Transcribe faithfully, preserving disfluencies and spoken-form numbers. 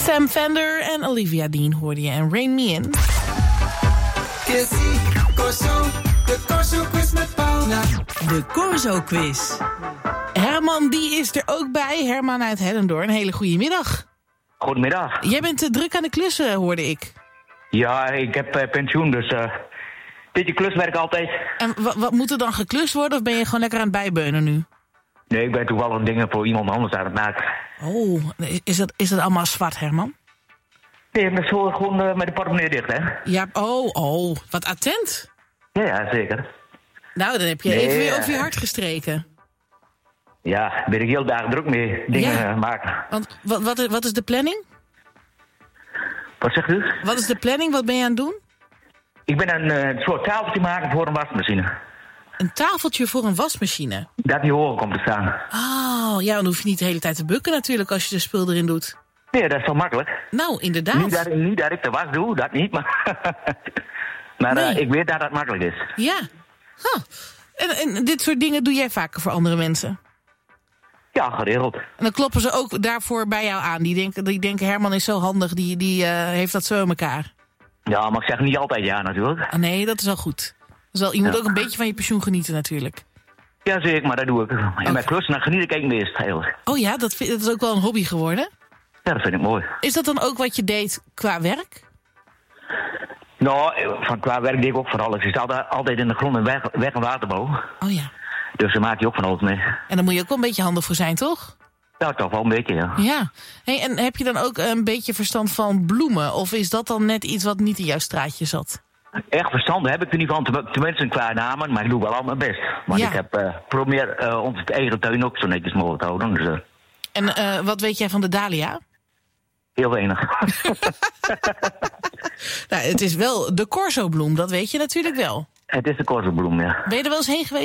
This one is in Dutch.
Sam Fender en Olivia Dean hoorde je en Rain Me In. De Corso Quiz met Paula. De Corso Quiz. Herman, die is er ook bij. Herman uit Hellendoorn. Een hele goede middag. Goedemiddag. Jij bent uh, druk aan de klussen, hoorde ik. Ja, ik heb uh, pensioen, dus uh, beetje kluswerk altijd. En w- wat moet er dan geklust worden of ben je gewoon lekker aan het bijbeunen nu? Nee, ik ben toevallig dingen voor iemand anders aan het maken. Oh, is dat, is dat allemaal zwart, Herman? Nee, maar zo gewoon uh, met de portemonnee dicht, hè? Ja, oh, oh, wat attent. Ja, ja, zeker. Nou, dan heb je Nee, even weer uh, over je hart gestreken. Ja, daar ben ik heel dagen druk mee dingen Ja. uh, maken. Want wat, wat, wat is de planning? Wat zegt u? Wat is de planning? Wat ben je aan het doen? Ik ben een uh, soort tafeltje maken voor een wasmachine. Een tafeltje voor een wasmachine. Dat die hoger komt te staan. Oh, ja, dan hoef je niet de hele tijd te bukken natuurlijk als je de spul erin doet. Nee, dat is wel makkelijk. Nou, inderdaad. Niet dat, niet dat ik de was doe, dat niet, maar... maar Nee. uh, ik weet dat dat makkelijk is. Ja. Huh. En, en dit soort dingen doe jij vaker voor andere mensen? Ja, geregeld. En dan kloppen ze ook daarvoor bij jou aan. Die denken, die denken Herman is zo handig, die, die uh, heeft dat zo in elkaar. Ja, maar ik zeg niet altijd ja, natuurlijk. Ah, nee, dat is wel goed. Dus wel, je moet Ja. ook een beetje van je pensioen genieten natuurlijk. Ja, zeker, maar dat doe ik. En Oké. met klussen, dan geniet ik eigenlijk meest, eigenlijk. Oh ja, dat, vind, dat is ook wel een hobby geworden. Ja, dat vind ik mooi. Is dat dan ook wat je deed qua werk? Nou, van qua werk deed ik ook van alles. Ik zat altijd- altijd in de grond en weg, weg- en waterbouw. Oh ja. Dus daar maak je ook van alles mee. En daar moet je ook wel een beetje handig voor zijn, toch? Ja, toch wel een beetje, ja. Ja. Hey, en heb je dan ook een beetje verstand van bloemen? Of is dat dan net iets wat niet in jouw straatje zat? Echt verstand heb ik er niet van, tem- tenminste qua namen, maar ik doe wel al mijn best. Want Ja. ik heb, uh, probeer uh, onze eigen tuin ook zo netjes mogelijk te houden. Dus uh, En uh, wat weet jij van de dahlia? heel weinig. Nou, het is wel de Corso-bloem, dat weet je natuurlijk wel. Het is de korzelbloem, ja. Ben je er wel eens heen geweest?